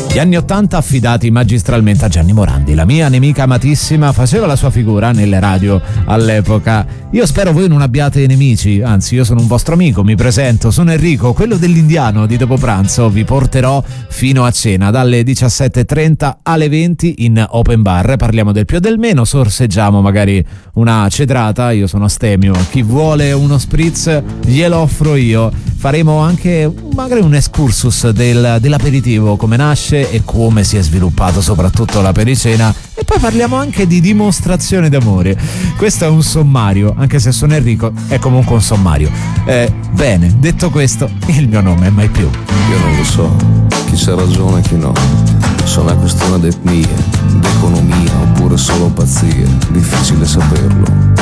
Gli anni '80 affidati magistralmente a Gianni Morandi. La mia nemica amatissima faceva la sua figura nelle radio all'epoca. Io spero voi non abbiate nemici, anzi io sono un vostro amico, mi presento, sono Enrico, quello dell'Indiano di dopo pranzo. Vi porterò fino a cena dalle 17:30 alle 20 in open bar. Parliamo del più e del meno, sorseggiamo magari una cedrata, io sono astemio, chi vuole uno spritz glielo offro io. Faremo anche magari un excursus dell'aperitivo, come nasce e come si è sviluppato soprattutto la pericena, e poi parliamo anche di dimostrazione d'amore. Questo è un sommario, anche se sono Enrico è comunque un sommario. Bene, detto questo, il mio nome è Mai Più. Io non lo so chi c'ha ragione e chi no, se è una questione d'etnia, d'economia oppure solo pazzia, difficile saperlo.